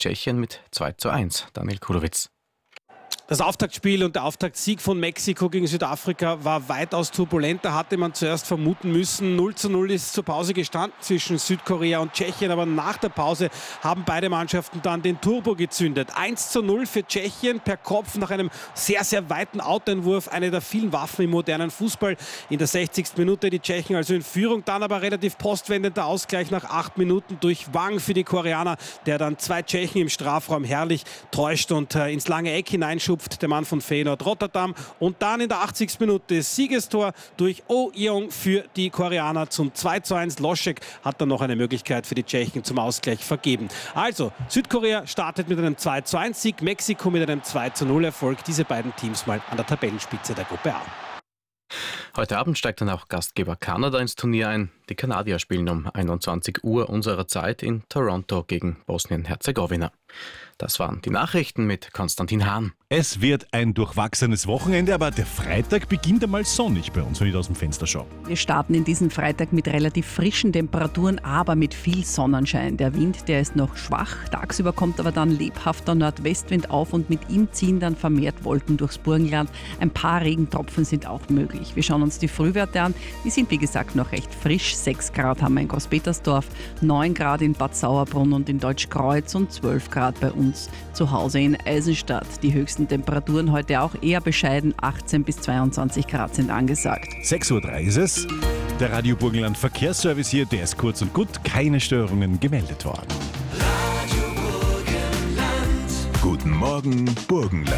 Tschechien mit 2:1. Daniel Kulowitz. Das Auftaktspiel und der Auftaktsieg von Mexiko gegen Südafrika war weitaus turbulenter, hatte man zuerst vermuten müssen. 0:0 ist zur Pause gestanden zwischen Südkorea und Tschechien, aber nach der Pause haben beide Mannschaften dann den Turbo gezündet. 1:0 für Tschechien per Kopf nach einem sehr, sehr weiten Outeinwurf, eine der vielen Waffen im modernen Fußball. In der 60. Minute die Tschechen also in Führung, dann aber relativ postwendender Ausgleich nach 8 Minuten durch Wang für die Koreaner, der dann 2 Tschechen im Strafraum herrlich täuscht und ins lange Eck hineinschupft. Der Mann von Feyenoord Rotterdam. Und dann in der 80. Minute Siegestor durch Oh Yeong für die Koreaner zum 2:1. Loschek hat dann noch eine Möglichkeit für die Tschechen zum Ausgleich vergeben. Also, Südkorea startet mit einem 2:1-Sieg, Mexiko mit einem 2:0-Erfolg. Diese beiden Teams mal an der Tabellenspitze der Gruppe A. Heute Abend steigt dann auch Gastgeber Kanada ins Turnier ein. Die Kanadier spielen um 21 Uhr unserer Zeit in Toronto gegen Bosnien-Herzegowina. Das waren die Nachrichten mit Konstantin Hahn. Es wird ein durchwachsenes Wochenende, aber der Freitag beginnt einmal sonnig bei uns, wenn ich aus dem Fenster schaue. Wir starten in diesen Freitag mit relativ frischen Temperaturen, aber mit viel Sonnenschein. Der Wind, der ist noch schwach. Tagsüber kommt aber dann lebhafter Nordwestwind auf und mit ihm ziehen dann vermehrt Wolken durchs Burgenland. Ein paar Regentropfen sind auch möglich. Wir schauen uns die Frühwerte an. Die sind wie gesagt noch recht frisch. 6 Grad haben wir in Großpetersdorf, 9 Grad in Bad Sauerbrunn und in Deutschkreuz und 12 Grad bei uns zu Hause in Eisenstadt. Die höchsten Temperaturen heute auch eher bescheiden, 18 bis 22 Grad sind angesagt. 6:03 Uhr ist es. Der Radio Burgenland Verkehrsservice hier, der ist kurz und gut, keine Störungen gemeldet worden. Radio Burgenland. Guten Morgen Burgenland.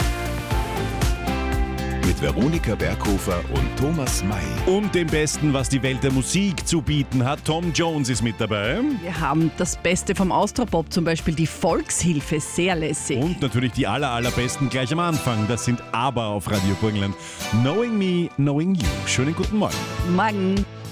Mit Veronika Berghofer und Thomas May. Und dem Besten, was die Welt der Musik zu bieten hat. Tom Jones ist mit dabei. Wir haben das Beste vom Austropop, zum Beispiel die Volkshilfe, sehr lässig. Und natürlich die allerbesten gleich am Anfang. Das sind aber auf Radio Burgenland. Knowing Me, Knowing You. Schönen guten Morgen. Morgen.